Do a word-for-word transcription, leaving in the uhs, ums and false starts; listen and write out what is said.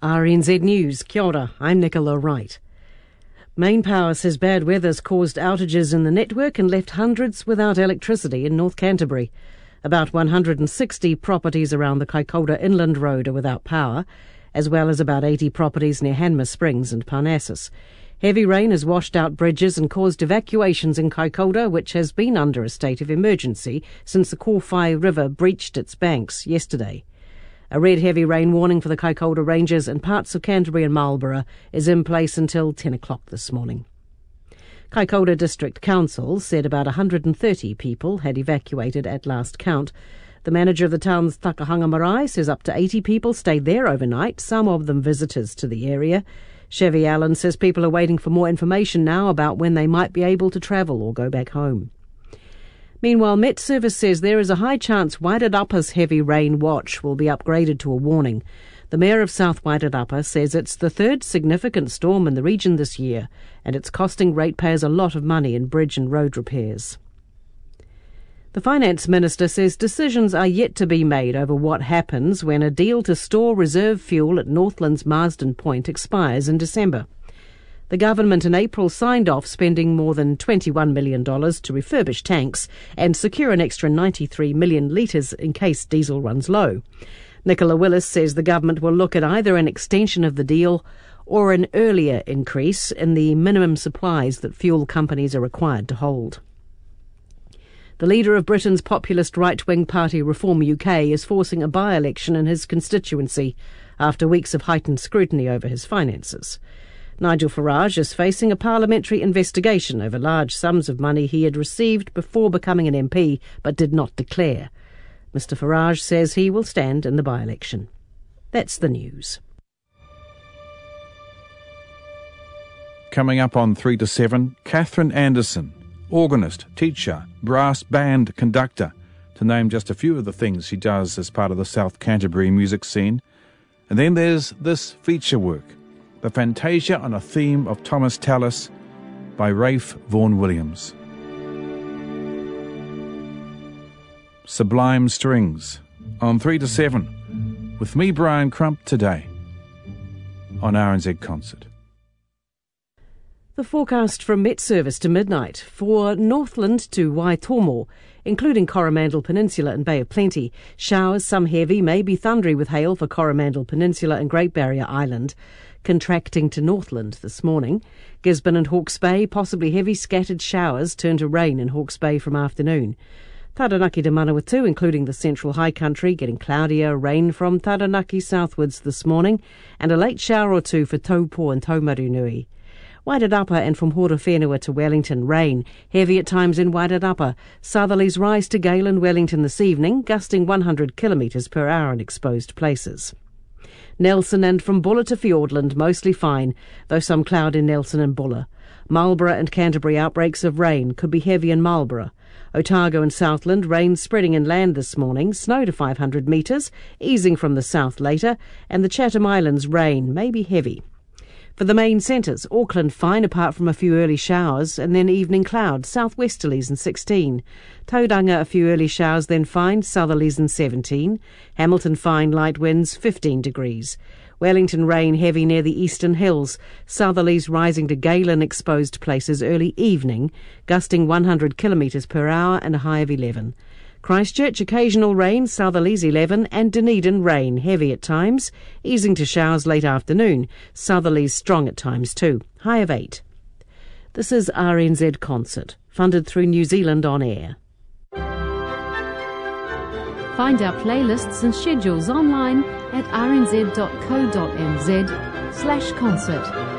R N Z News, kia ora, I'm Nicola Wright. Main Power says bad weather's caused outages in the network and left hundreds without electricity in North Canterbury. About one hundred sixty properties around the Kaikoura Inland Road are without power, as well as about eighty properties near Hanmer Springs and Parnassus. Heavy rain has washed out bridges and caused evacuations in Kaikoura, which has been under a state of emergency since the Kōwhai River breached its banks yesterday. A red heavy rain warning for the Kaikoura Ranges and parts of Canterbury and Marlborough is in place until ten o'clock this morning. Kaikoura District Council said about one hundred thirty people had evacuated at last count. The manager of the town's Takahanga Marae says up to eighty people stayed there overnight, some of them visitors to the area. Chevy Allen says people are waiting for more information now about when they might be able to travel or go back home. Meanwhile, Met Service says there is a high chance Wairarapa heavy rain watch will be upgraded to a warning. The Mayor of South Wairarapa says it's the third significant storm in the region this year, and it's costing ratepayers a lot of money in bridge and road repairs. The Finance Minister says decisions are yet to be made over what happens when a deal to store reserve fuel at Northland's Marsden Point expires in December. The government in April signed off spending more than twenty-one million dollars to refurbish tanks and secure an extra ninety-three million litres in case diesel runs low. Nicola Willis says the government will look at either an extension of the deal or an earlier increase in the minimum supplies that fuel companies are required to hold. The leader of Britain's populist right-wing party Reform U K is forcing a by-election in his constituency after weeks of heightened scrutiny over his finances. Nigel Farage is facing a parliamentary investigation over large sums of money he had received before becoming an M P but did not declare. Mr Farage says he will stand in the by-election. That's the news. Coming up on three to seven, Catherine Anderson, organist, teacher, brass band conductor, to name just a few of the things she does as part of the South Canterbury music scene. And then there's this feature work, the Fantasia on a Theme of Thomas Tallis by Rafe Vaughan Williams. Sublime Strings on three to seven with me, Brian Crump, today on R N Z Concert. The forecast from Met Service to midnight for Northland to Waitomo, including Coromandel Peninsula and Bay of Plenty. Showers, some heavy, maybe thundery with hail for Coromandel Peninsula and Great Barrier Island. Contracting to Northland this morning. Gisborne and Hawke's Bay, possibly heavy scattered showers turn to rain in Hawke's Bay from afternoon. Taranaki to Manawatu, including the central high country, getting cloudier, rain from Taranaki southwards this morning, and a late shower or two for Taupo and Taumarunui. Wairarapa and from Horowhenua to Wellington, rain. Heavy at times in Wairarapa. Southerlies rise to gale in Wellington this evening, gusting one hundred kilometres per hour in exposed places. Nelson and from Buller to Fiordland, mostly fine, though some cloud in Nelson and Buller. Marlborough and Canterbury, outbreaks of rain, could be heavy in Marlborough. Otago and Southland, rain spreading inland this morning, snow to five hundred metres, easing from the south later, and the Chatham Islands, rain, may be heavy. For the main centres, Auckland fine apart from a few early showers, and then evening clouds, southwesterlies and sixteen. Tauranga a few early showers, then fine, southerlies and seventeen. Hamilton fine, light winds, fifteen degrees. Wellington rain heavy near the eastern hills, southerlies rising to gale in exposed places early evening, gusting one hundred kilometres per hour and a high of eleven. Christchurch, occasional rain, southerlies eleven, and Dunedin rain, heavy at times, easing to showers late afternoon, southerlies strong at times too, high of eight. This is R N Z Concert, funded through New Zealand On Air. Find our playlists and schedules online at r n z dot co dot n z slash concert.